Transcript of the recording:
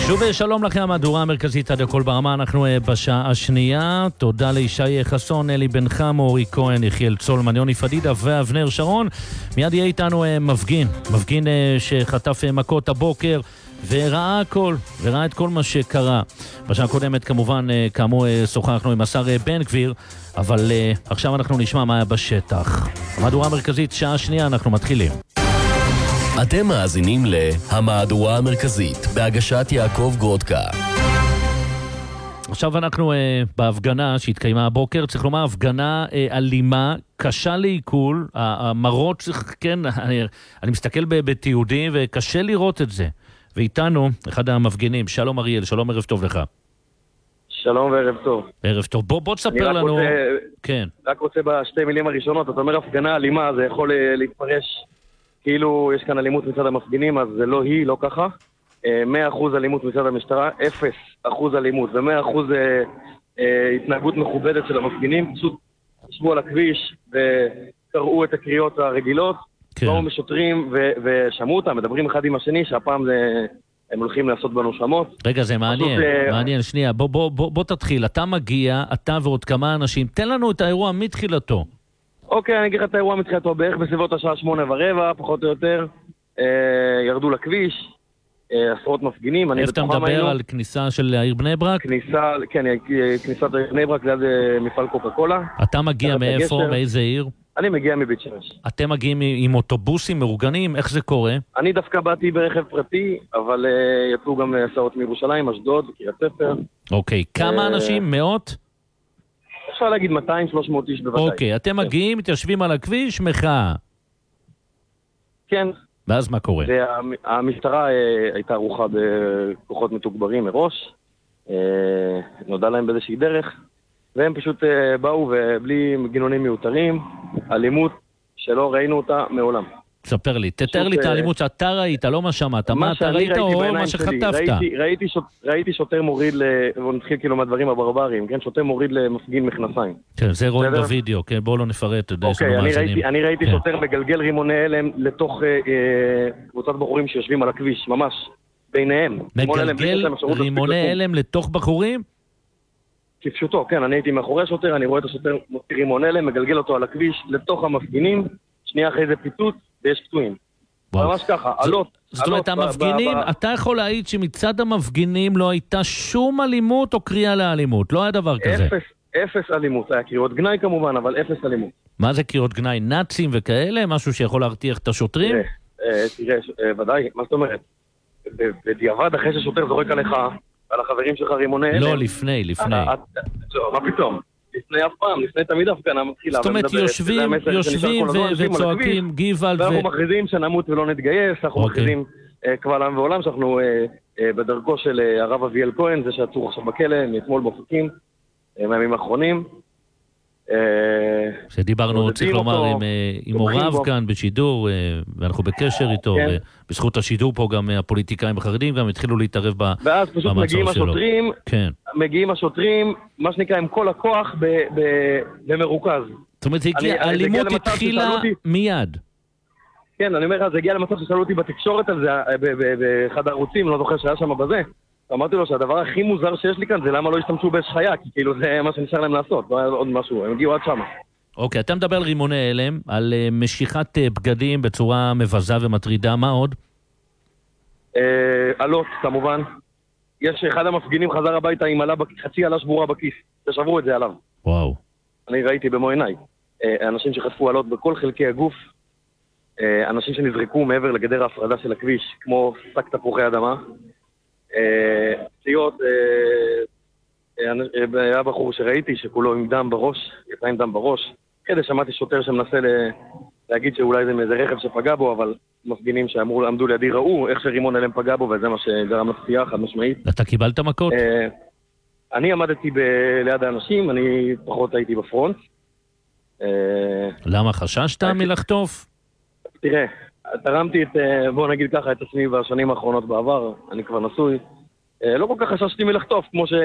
שוב שלום לכם, המהדורה המרכזית עד הכל ברמה, אנחנו בשעה השנייה. תודה לישי חסון, אלי בן חם, אורי כהן, יחיאל צולמן, יוני פדידה ואבנר שרון. מיד יהיה איתנו מפגין שחטף מכות הבוקר וראה הכל, וראה את כל מה שקרה. בשעה הקודמת כמובן, כאמור, שוחחנו עם השר בן גביר, אבל עכשיו אנחנו נשמע מה היה בשטח. המהדורה המרכזית, שעה שנייה, אנחנו מתחילים. אתם מאזינים להמהדורה המרכזית בהגשת יעקב גרודקה. עכשיו אנחנו בהפגנה שהתקיימה הבוקר, צריך לומר הפגנה אלימה, קשה לעיכול, המראות, כן, אני מסתכל בתיעודים וקשה לראות את זה. ואיתנו אחד המפגינים, שלום אריאל, שלום, ערב טוב לך. שלום וערב טוב. ערב טוב, בוא תספר לנו. כן. רק רוצה בשתי מילים הראשונות, אתה אומר הפגנה אלימה, זה יכול להתפרש כאילו יש כאן אלימות מצד המפגינים, אז זה לא היא, לא ככה. 100% אלימות מצד המשטרה, 0% אלימות, ו100% התנהגות מכובדת של המפגינים. פשוט ישבו על הכביש וקראו את הקריאות הרגילות, באו משוטרים ושמעו אותם, מדברים אחד עם השני, שהפעם הם הולכים לעשות בנו שמות. רגע, זה מעניין, מעניין, שנייה, בוא תתחיל, אתה מגיע, אתה ועוד כמה אנשים, תן לנו את האירוע מתחילתו. אוקיי, אני אגיד לך את האירוע מתחילתו, בערך בסביבות השעה 8:15, פחות או יותר, ירדו לכביש, עשרות מפגינים. איפה אתה מדבר על כניסה של העיר בני ברק? כן, כניסת העיר בני ברק ליד מפעל קוקה קולה. אתה מגיע מאיפה? מאיזה עיר? אני מגיע מבית שמש. אתם מגיעים עם אוטובוסים מאורגנים? איך זה קורה? אני דווקא באתי ברכב פרטי, אבל יצאו גם הסעות מירושלים, אשדוד, קריית ספר. אוקיי, כמה אנשים? מאות? אפשר להגיד 200-300 איש בוודאי. אוקיי, אתם מגיעים, מתיישבים על הכביש, מחאה. כן. ואז מה קורה? המשטרה הייתה ערוכה בכוחות מתוגברים מראש, נודע להם באיזושהי דרך, והם פשוט באו ובלי גינונים מיותרים, אלימות שלא ראינו אותה מעולם. תספר לי, תתאר לי את האלימות שאתה ראית, לא מה שמעת, מה אתה ראית או מה שחטפת? ראיתי שוטר מוריד, ונתחיל כאילו מהדברים הברברים, כן? שוטר מוריד למפגין מכנסיים. כן, זה רואים בווידאו, כן? בואו לא נפרט. אוקיי, אני ראיתי שוטר מגלגל רימוני הלם לתוך קבוצת בחורים שיושבים על הכביש, ממש, ביניהם. מגלגל רימוני הלם לתוך בחורים? כפשוטו, כן, אני הייתי מאחורי השוטר, אני רואה את השוטר מוציא רימון הלם, מגלגל אותו על הכביש לתוך המפגינים, שנייה אחרי זה פיצוץ, ויש פצועים. ממש ככה, עלות. זאת אומרת, המפגינים, אתה יכול להעיד שמצד המפגינים לא הייתה שום אלימות או קריאה לאלימות, לא היה דבר כזה. אפס אלימות, היה קריאות גנאי כמובן, אבל אפס אלימות. מה זה קריאות גנאי? נאצים וכאלה? משהו שיכול להרתיח את השוטרים? תראה, ודאי, מה זאת אומרת? בדיעבד, אחרי ששוטר זורק עליך, על החברים שלך רימוני הלם. לא, לפני. מה פתאום? לפני אף פעם, לפני תמיד הפגנה מתחילה. זאת אומרת, יושבים וצועקים, גיבל ואנחנו מכריזים שנמות ולא נתגייס, אנחנו מכריזים קבל עם ועולם, שאנחנו בדרכו של הרב אביאל כהן, זה שעצור עכשיו בכלא, מאתמול באופקים, מהימים האחרונים. שדיברנו, צריך לומר, עם הוריו כאן בשידור, ואנחנו בקשר איתו, בזכות השידור פה גם הפוליטיקאים החרדים גם התחילו להתערב במצב שלו. ואז פשוט מגיעים השוטרים, מה שנקרא עם כל הכוח במרוכז. זאת אומרת, האלימות התחילה מיד. כן, אני אומר לך, זה הגיע למצב ששאלו אותי בתקשורת על זה, באחד הערוצים, לא זוכר שהיה שם בזה. אמרתי לו שהדבר הכי מוזר שיש לי כאן זה למה לא השתמשו באש חיה, כי כאילו זה מה שנשאר להם לעשות, לא היה עוד משהו, הם הגיעו עד שם. אוקיי, אתה מדבר על רימוני הלם, על משיכת בגדים בצורה מבזה ומטרידה, מה עוד? עלות, כמובן. יש אחד המפגינים חזר הביתה עם חצי עלה שבורה בכיס, ששברו את זה עליו. וואו. אני ראיתי במו עיניי. אנשים שחטפו עלות בכל חלקי הגוף, אנשים שנזרקו מעבר לגדר ההפרדה של הכביש, כמו שק תפוחי אדמה. פציעות, היה בחור שראיתי שכולו עם דם בראש, יצא עם דם בראש. כדי שמעתי שוטר שמנסה להגיד שאולי זה מאיזה רכב שפגע בו, אבל מפגינים שעמדו לידי ראו איך שרימון הלם פגע בו, וזה מה שגרם לפציעה, חד משמעית. אתה קיבלת מכות? אני עמדתי ליד האנשים, אני פחות הייתי בפרונט. למה חששת מלחטוף? תראה, תרמתי בוא נגיד ככה, את עצמי בשנים האחרונות בעבר, אני כבר נשוי. לא כל כך חששתי מלחטוף, כמו